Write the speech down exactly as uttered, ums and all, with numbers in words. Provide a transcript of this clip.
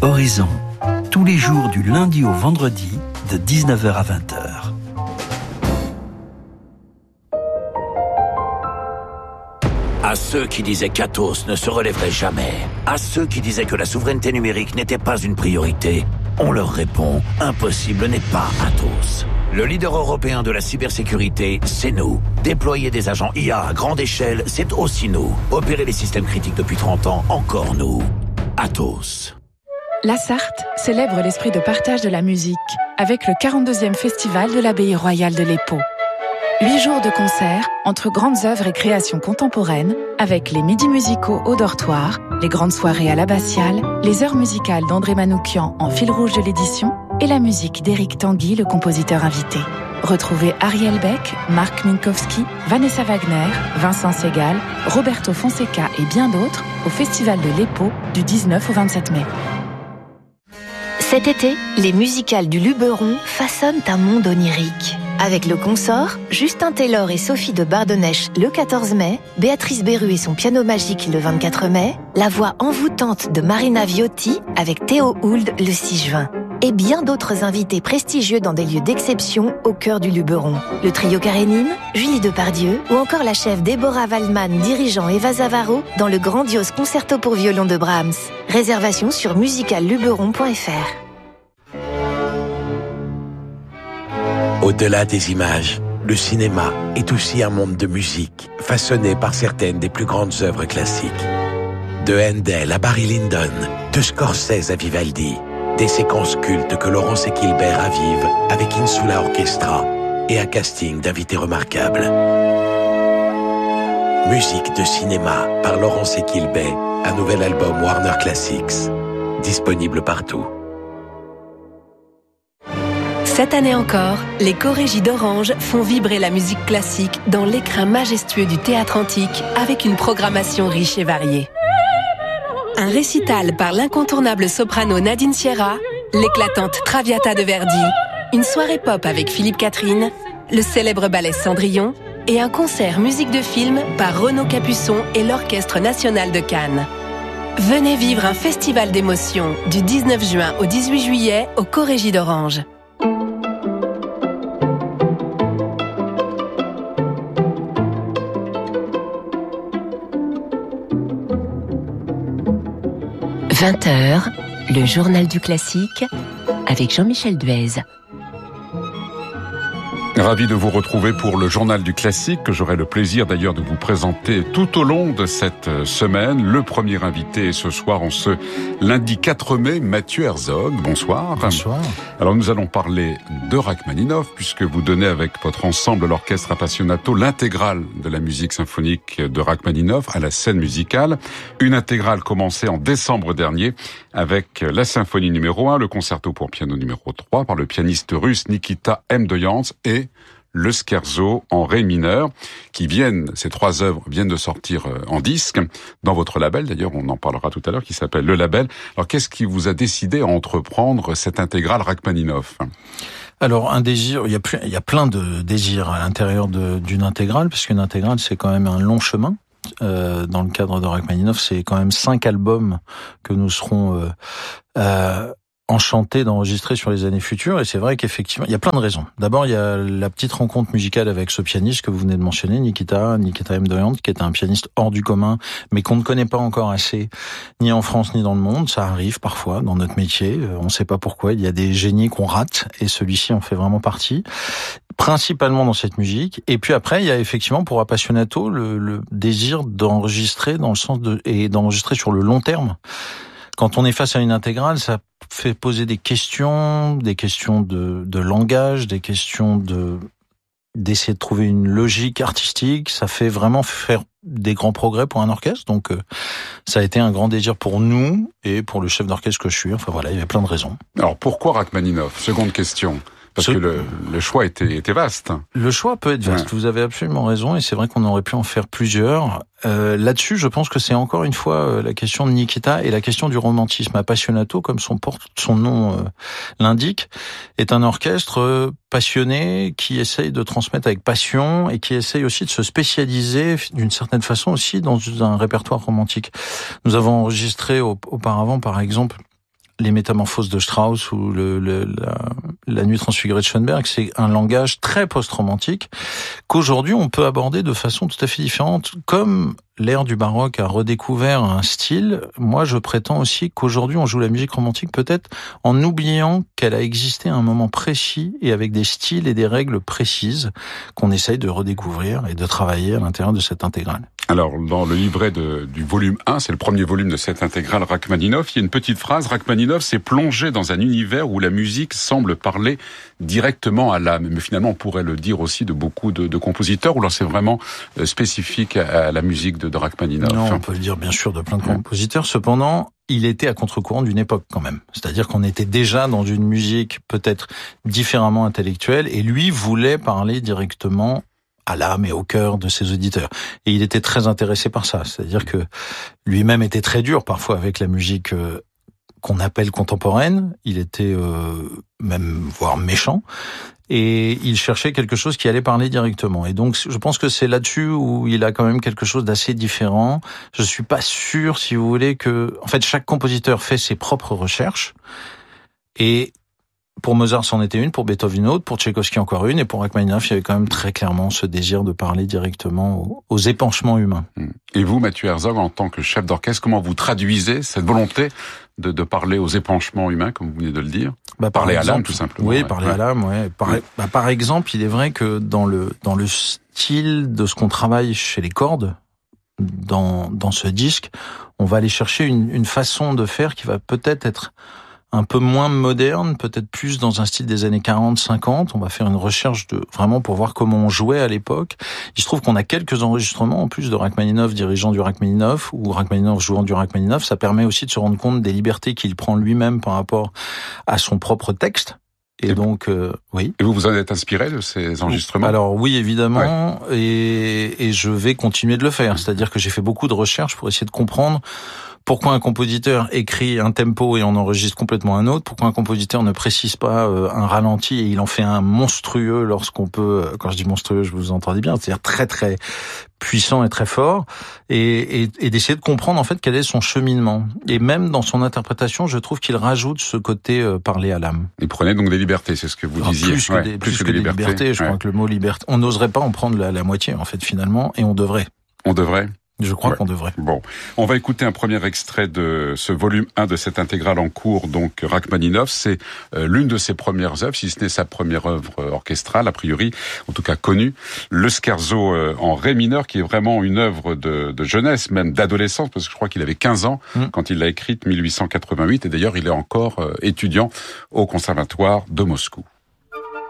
Horizon, tous les jours du lundi au vendredi, de dix-neuf heures à vingt heures. À ceux qui disaient qu'Atos ne se relèverait jamais, à ceux qui disaient que la souveraineté numérique n'était pas une priorité, on leur répond, impossible n'est pas Atos. Le leader européen de la cybersécurité, c'est nous. Déployer des agents I A à grande échelle, c'est aussi nous. Opérer les systèmes critiques depuis trente ans, encore nous. Atos. La Sarthe célèbre l'esprit de partage de la musique avec le quarante-deuxième festival de l'Abbaye royale de l'Épau. Huit jours de concerts entre grandes œuvres et créations contemporaines avec les midis musicaux au dortoir, les grandes soirées à l'abbatiale, les heures musicales d'André Manoukian en fil rouge de l'édition et la musique d'Éric Tanguy, le compositeur invité. Retrouvez Ariel Beck, Marc Minkowski, Vanessa Wagner, Vincent Segal, Roberto Fonseca et bien d'autres au Festival de l'Épau du dix-neuf au vingt-sept mai. Cet été, les musicales du Luberon façonnent un monde onirique. Avec le Consort, Justin Taylor et Sophie de Bardonnèche le quatorze mai, Béatrice Beru et son piano magique le vingt-quatre mai, la voix envoûtante de Marina Viotti avec Théo Hould le six juin. Et bien d'autres invités prestigieux dans des lieux d'exception au cœur du Luberon. Le trio Karénine, Julie Depardieu ou encore la chef Déborah Waldman dirigeant Eva Zavaro dans le grandiose concerto pour violon de Brahms. Réservation sur musical luberon point f r. Au-delà des images, le cinéma est aussi un monde de musique, façonné par certaines des plus grandes œuvres classiques. De Handel à Barry Lyndon, de Scorsese à Vivaldi, des séquences cultes que Laurence Equilbert ravive avec Insula Orchestra et un casting d'invités remarquables. Musique de cinéma par Laurence Equilbert, un nouvel album Warner Classics, disponible partout. Cette année encore, les chorégies d'Orange font vibrer la musique classique dans l'écrin majestueux du théâtre antique avec une programmation riche et variée. Un récital par l'incontournable soprano Nadine Sierra, l'éclatante Traviata de Verdi, une soirée pop avec Philippe Catherine, le célèbre ballet Cendrillon et un concert musique de film par Renaud Capuçon et l'Orchestre national de Cannes. Venez vivre un festival d'émotions du dix-neuf juin au dix-huit juillet aux chorégies d'Orange. vingt heures, le journal du classique avec Jean-Michel Duez. Ravi de vous retrouver pour le journal du classique que j'aurai le plaisir d'ailleurs de vous présenter tout au long de cette semaine. Le premier invité ce soir en ce lundi quatre mai, Mathieu Herzog. Bonsoir. Bonsoir. Alors nous allons parler de Rachmaninov puisque vous donnez avec votre ensemble l'Orchestre Appassionato l'intégrale de la musique symphonique de Rachmaninov à la scène musicale. Une intégrale commencée en décembre dernier avec la symphonie numéro un, le concerto pour piano numéro trois par le pianiste russe Nikita Mdoyantsev et le scherzo en ré mineur, qui viennent, ces trois œuvres viennent de sortir en disque, dans votre label, d'ailleurs on en parlera tout à l'heure, qui s'appelle Le Label. Alors qu'est-ce qui vous a décidé à entreprendre cette intégrale Rachmaninov ? Alors un désir, il y a, plus, il y a plein de désirs à l'intérieur de, d'une intégrale, parce qu'une intégrale c'est quand même un long chemin. Euh, dans le cadre de Rachmaninov, c'est quand même cinq albums que nous serons euh, euh, enchanté d'enregistrer sur les années futures, et c'est vrai qu'effectivement, il y a plein de raisons. D'abord, il y a la petite rencontre musicale avec ce pianiste que vous venez de mentionner, Nikita, Nikita Mdoyantsev, qui est un pianiste hors du commun, mais qu'on ne connaît pas encore assez, ni en France, ni dans le monde. Ça arrive parfois dans notre métier, on ne sait pas pourquoi, il y a des génies qu'on rate, et celui-ci en fait vraiment partie, principalement dans cette musique. Et puis après, il y a effectivement pour Appassionato le, le désir d'enregistrer dans le sens de, et d'enregistrer sur le long terme. Quand on est face à une intégrale, ça fait poser des questions, des questions de, de langage, des questions de d'essayer de trouver une logique artistique. Ça fait vraiment faire des grands progrès pour un orchestre. Donc, euh, ça a été un grand désir pour nous et pour le chef d'orchestre que je suis. Enfin voilà, il y avait plein de raisons. Alors pourquoi Rachmaninov ? Seconde question. Parce Ce... que le, le choix était, était vaste. Le choix peut être vaste, ouais. Vous avez absolument raison, et c'est vrai qu'on aurait pu en faire plusieurs. Euh, là-dessus, je pense que c'est encore une fois euh, la question de Nikita et la question du romantisme. Appassionato, comme son, porte, son nom euh, l'indique, est un orchestre euh, passionné qui essaye de transmettre avec passion et qui essaye aussi de se spécialiser d'une certaine façon aussi dans un répertoire romantique. Nous avons enregistré au, auparavant, par exemple, les Métamorphoses de Strauss ou le, le, la, la Nuit transfigurée de Schoenberg, c'est un langage très post-romantique qu'aujourd'hui on peut aborder de façon tout à fait différente. Comme l'ère du baroque a redécouvert un style, moi je prétends aussi qu'aujourd'hui on joue la musique romantique peut-être en oubliant qu'elle a existé à un moment précis et avec des styles et des règles précises qu'on essaye de redécouvrir et de travailler à l'intérieur de cette intégrale. Alors, dans le livret de, du volume un, c'est le premier volume de cette intégrale Rachmaninov, il y a une petite phrase, Rachmaninov s'est plongé dans un univers où la musique semble parler directement à l'âme. Mais finalement, on pourrait le dire aussi de beaucoup de, de compositeurs, ou là c'est vraiment spécifique à, à la musique de, de Rachmaninov. Non, on peut le dire bien sûr de plein de compositeurs. Cependant, il était à contre-courant d'une époque quand même. C'est-à-dire qu'on était déjà dans une musique peut-être différemment intellectuelle, et lui voulait parler directement à l'âme et au cœur de ses auditeurs. Et il était très intéressé par ça. C'est-à-dire que lui-même était très dur parfois avec la musique euh, qu'on appelle contemporaine. Il était euh, même voire méchant. Et il cherchait quelque chose qui allait parler directement. Et donc, je pense que c'est là-dessus où il a quand même quelque chose d'assez différent. Je suis pas sûr, si vous voulez, que... En fait, chaque compositeur fait ses propres recherches. Et pour Mozart, c'en était une, pour Beethoven une autre, pour Tchaïkovski encore une, et pour Rachmaninov, il y avait quand même très clairement ce désir de parler directement aux, aux épanchements humains. Et vous, Mathieu Herzog, en tant que chef d'orchestre, comment vous traduisez cette volonté de, de parler aux épanchements humains, comme vous venez de le dire? Bah, parler exemple, à l'âme, tout simplement. Oui, ouais. parler ouais. à l'âme, ouais. Par, ouais. Bah, par exemple, il est vrai que dans le, dans le style de ce qu'on travaille chez les cordes, dans, dans ce disque, on va aller chercher une, une façon de faire qui va peut-être être un peu moins moderne, peut-être plus dans un style des années quarante cinquante. On va faire une recherche de vraiment pour voir comment on jouait à l'époque. Il se trouve qu'on a quelques enregistrements en plus de Rachmaninov dirigeant du Rachmaninov ou Rachmaninov jouant du Rachmaninov. Ça permet aussi de se rendre compte des libertés qu'il prend lui-même par rapport à son propre texte. Et, et donc, euh, oui. Et vous vous en êtes inspiré de ces enregistrements? Alors oui, évidemment, ouais. et, et je vais continuer de le faire. C'est-à-dire que j'ai fait beaucoup de recherches pour essayer de comprendre pourquoi un compositeur écrit un tempo et en enregistre complètement un autre? Pourquoi un compositeur ne précise pas un ralenti et il en fait un monstrueux lorsqu'on peut, quand je dis monstrueux, je vous entendez bien, c'est-à-dire très très puissant et très fort, et, et, et d'essayer de comprendre en fait quel est son cheminement. Et même dans son interprétation, je trouve qu'il rajoute ce côté euh, parler à l'âme. Il prenait donc des libertés, c'est ce que vous Alors, disiez. Plus que ouais, des, plus plus que, que des des libertés, libertés je ouais. crois que le mot liberté, on n'oserait pas en prendre la, la moitié en fait finalement, et on devrait. On devrait Je crois ouais. qu'on devrait. Bon, on va écouter un premier extrait de ce volume un de cette intégrale en cours, donc Rachmaninov. C'est euh, l'une de ses premières œuvres, si ce n'est sa première œuvre euh, orchestrale, a priori, en tout cas connue. Le Scherzo euh, en ré mineur, qui est vraiment une œuvre de, de jeunesse, même d'adolescence, parce que je crois qu'il avait quinze ans mmh. quand il l'a écrite, mille huit cent quatre-vingt-huit, et d'ailleurs il est encore euh, étudiant au Conservatoire de Moscou.